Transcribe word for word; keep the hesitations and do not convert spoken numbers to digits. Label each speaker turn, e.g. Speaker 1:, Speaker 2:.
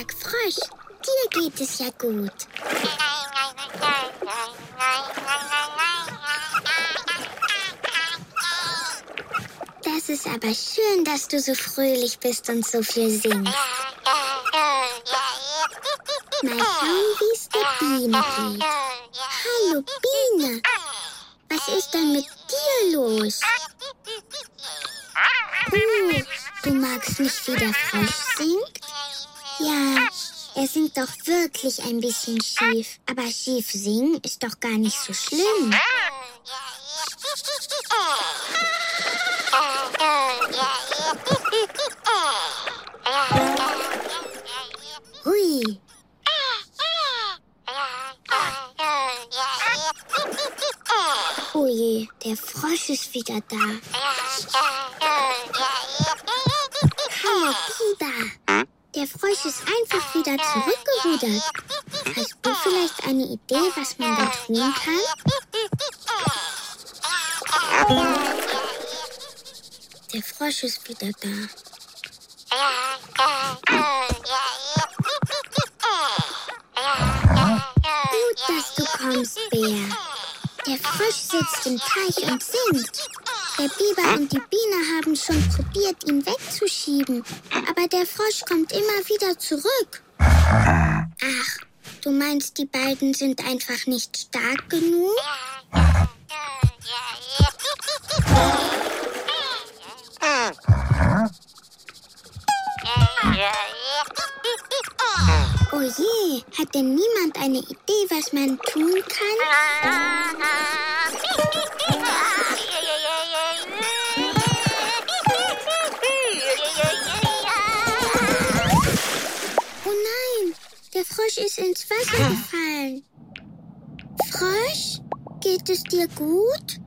Speaker 1: sag Frosch, dir geht es ja gut. Das ist aber schön, dass du so fröhlich bist und so viel singst. Mal schauen, wie es der Biene geht. Hallo Biene, was ist denn mit dir los? Oh, du magst nicht, wie der Frosch singt? Ja, er singt doch wirklich ein bisschen schief. Aber schief singen ist doch gar nicht so schlimm. Hui. Oh je, der Frosch ist wieder da. Hallo, Biber. Der Frosch ist einfach wieder zurückgerudert. Hast du vielleicht eine Idee, was man da tun kann? Der Frosch ist wieder da. Gut, dass du kommst, Bär. Der Frosch sitzt im Teich und singt. Der Biber und die Biene haben schon probiert, ihn wegzuschieben. Aber der Frosch kommt immer wieder zurück. Ach, du meinst, die beiden sind einfach nicht stark genug? Oh je, hat denn niemand eine Idee, was man tun kann? Oh nein, der Frosch ist ins Wasser gefallen. Frosch, geht es dir gut?